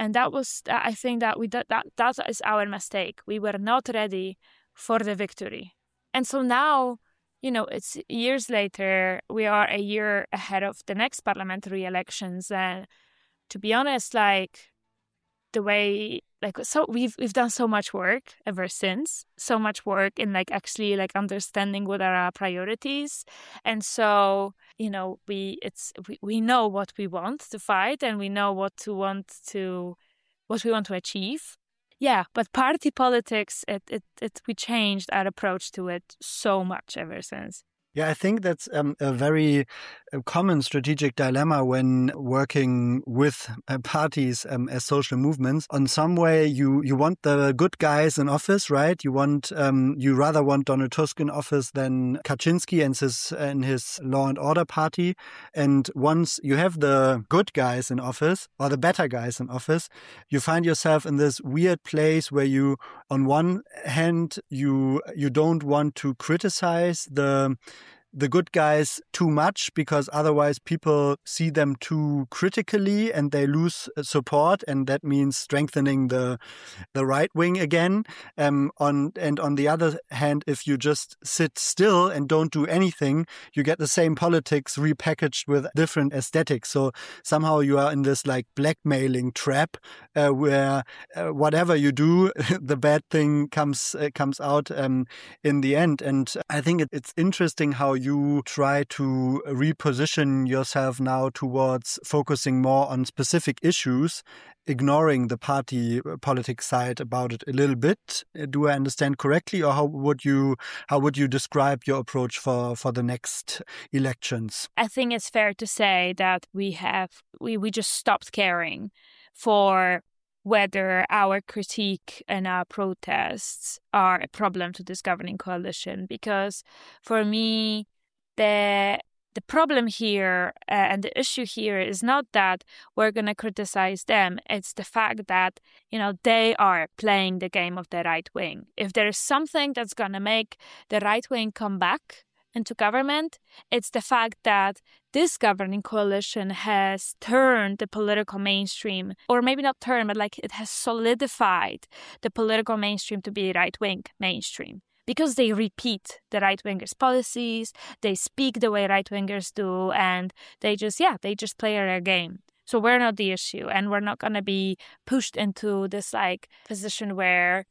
And I think that that is our mistake. We were not ready for the victory. And so now, it's years later, we are a year ahead of the next parliamentary elections. And to be honest, the way, so we've done so much work ever since, so much work in actually understanding what are our priorities. And so, we know what we want to fight, and we know what we want to achieve. Yeah, but party politics, we changed our approach to it so much ever since. Yeah, I think that's a very common strategic dilemma when working with parties as social movements. On some way, you want the good guys in office, right? You rather want Donald Tusk in office than Kaczynski and his Law and Order party. And once you have the good guys in office or the better guys in office, you find yourself in this weird place where you, on one hand, you don't want to criticize the good guys too much, because otherwise people see them too critically and they lose support, and that means strengthening the right wing again. On the other hand, if you just sit still and don't do anything, you get the same politics repackaged with different aesthetics. So somehow you are in this blackmailing trap where whatever you do, the bad thing comes out in the end. And I think it's interesting how you try to reposition yourself now towards focusing more on specific issues, ignoring the party politics side about it a little bit. Do I understand correctly, or how would you describe your approach for the next elections? I think it's fair to say that we just stopped caring for whether our critique and our protests are a problem to this governing coalition. Because for me, the problem here and the issue here is not that we're going to criticize them. It's the fact that, they are playing the game of the right wing. If there is something that's going to make the right wing come back into government, it's the fact that this governing coalition has turned the political mainstream, or maybe not turned, but it has solidified the political mainstream to be right-wing mainstream. Because they repeat the right-wingers' policies, they speak the way right-wingers do, and they just play their game. So we're not the issue, and we're not going to be pushed into this position where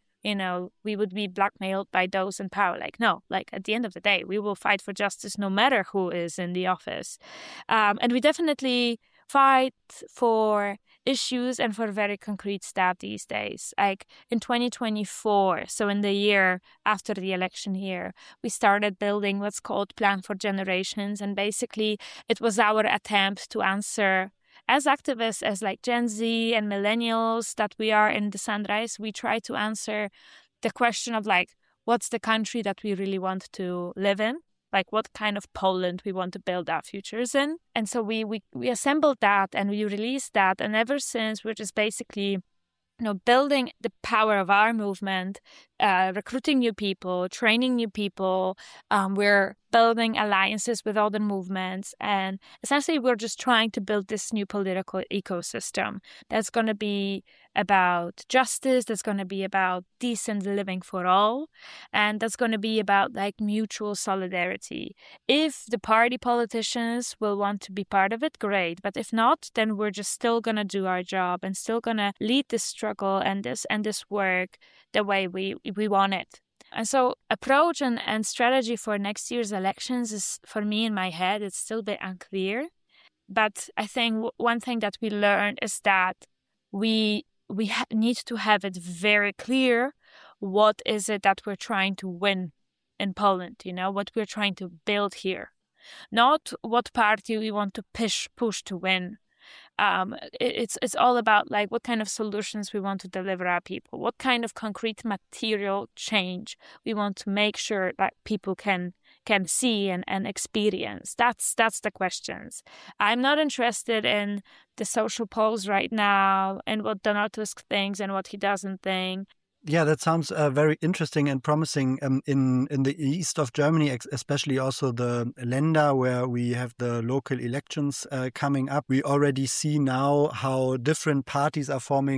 we would be blackmailed by those in power. No, at the end of the day, we will fight for justice no matter who is in the office. And we definitely fight for issues and for very concrete stuff these days. In 2024, so in the year after the election here, we started building what's called Plan for Generations. And basically, it was our attempt to answer, as activists, as Gen Z and millennials that we are in the Sunrise, we try to answer the question of what's the country that we really want to live in? What kind of Poland we want to build our futures in. And so we assembled that and we released that. And ever since, we're just basically building the power of our movement, recruiting new people, training new people. We're building alliances with other movements. And essentially, we're just trying to build this new political ecosystem that's going to be about justice, that's going to be about decent living for all, and that's going to be about mutual solidarity. If the party politicians will want to be part of it, great. But if not, then we're just still going to do our job and still going to lead this struggle and this work the way we want it. And so approach and strategy for next year's elections is, for me in my head, it's still a bit unclear. But I think one thing that we learned is that we need to have it very clear what is it that we're trying to win in Poland, what we're trying to build here. Not what party we want to push to win. It's all about what kind of solutions we want to deliver our people, what kind of concrete material change we want to make sure that people can see and experience. That's the questions. I'm not interested in the social polls right now and what Donald Tusk thinks and what he doesn't think. Yeah, that sounds very interesting and promising. In the east of Germany, especially also the Länder where we have the local elections coming up, we already see now how different parties are forming